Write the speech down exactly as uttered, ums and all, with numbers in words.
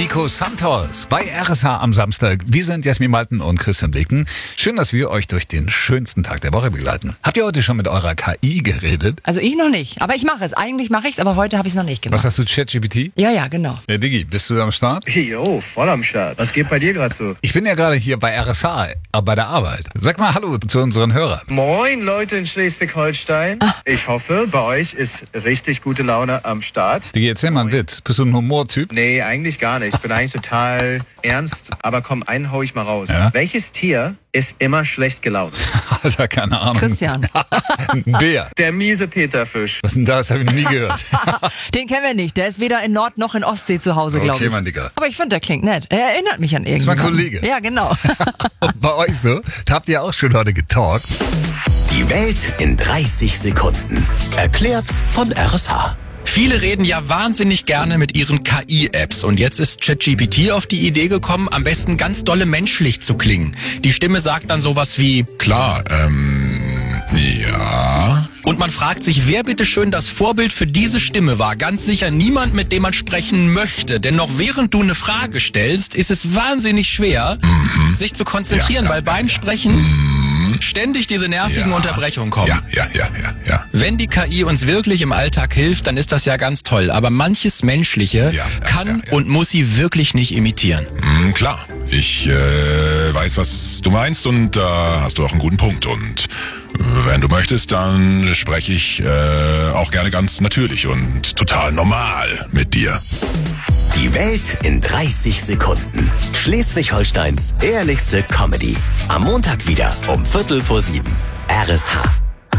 Nico Santos bei R S H am Samstag. Wir sind Jasmin Malten und Christian Blicken. Schön, dass wir euch durch den schönsten Tag der Woche begleiten. Habt ihr heute schon mit eurer K I geredet? Also ich noch nicht, aber ich mache es. Eigentlich mache ich es, aber heute habe ich es noch nicht gemacht. Was hast du, ChatGPT? Ja, ja, genau. Ja, Diggi, bist du am Start? Jo, voll am Start. Was geht bei dir gerade so? Ich bin ja gerade hier bei R S H, äh, bei der Arbeit. Sag mal Hallo zu unseren Hörern. Moin Leute in Schleswig-Holstein. Ich hoffe, bei euch ist richtig gute Laune am Start. Diggi, erzähl mal einen Witz. Bist du ein Humortyp? Nee, eigentlich gar nicht. Ich bin eigentlich total ernst. Aber komm, einen hau ich mal raus. Ja? Welches Tier ist immer schlecht gelaunt? Alter, keine Ahnung. Christian. Ein Bär. Der miese Peterfisch. Was denn das? Habe ich noch nie gehört. Den kennen wir nicht. Der ist weder in Nord- noch in Ostsee zu Hause, glaube Okay, ich. mein Digga. Aber ich finde, der klingt nett. Er erinnert mich an irgendjemanden. Das ist mein Kollege. Ja, genau. Und bei euch so? Da habt ihr auch schon heute getalkt. Die Welt in dreißig Sekunden. Erklärt von R S H. Viele reden ja wahnsinnig gerne mit ihren K I-Apps und jetzt ist ChatGPT auf die Idee gekommen, am besten ganz dolle menschlich zu klingen. Die Stimme sagt dann sowas wie Klar, ähm, ja. und man fragt sich, wer bitteschön das Vorbild für diese Stimme war. Ganz sicher niemand, mit dem man sprechen möchte. Denn noch während du eine Frage stellst, ist es wahnsinnig schwer, mhm. sich zu konzentrieren, Ja, ja, weil beim ja, Sprechen Mhm. ständig diese nervigen Ja. Unterbrechungen kommen. Ja, ja, ja, ja, ja. Wenn die K I uns wirklich im Alltag hilft, dann ist das ja ganz toll. Aber manches Menschliche Ja, ja, kann ja, ja. und muss sie wirklich nicht imitieren. Mm, klar, ich äh, weiß, was du meinst und da hast du auch einen guten Punkt. Und wenn du möchtest, dann spreche ich äh, auch gerne ganz natürlich und total normal mit dir. Die Welt in dreißig Sekunden. Schleswig-Holsteins ehrlichste Comedy. Am Montag wieder um Viertel vor sieben. R S H.